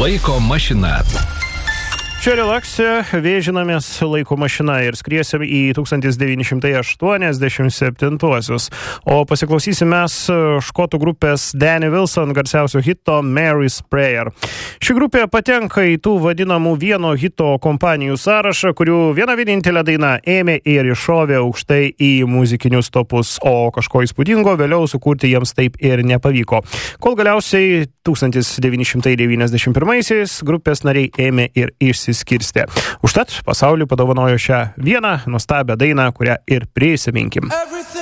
Laiko mašina. Čia relaksija, vėžinamės laiko mašina ir skriesim į 1987-uosius. O pasiklausysim mes škotų grupės Danny Wilson garsiausio hito Mary's Prayer. Ši grupė patenka į tų vadinamų vieno hito kompanijų sąrašą, kurių viena vienintelė daina ėmė ir iššovė aukštai į muzikinius topus, o kažko įspūdingo vėliau sukurti jiems taip ir nepavyko. Kol galiausiai 1991-aisiais grupės nariai ėmė ir išsiskirstė. Užtat pasauliui padovanojo šią vieną nuostabią dainą, kurią ir prisiminkim.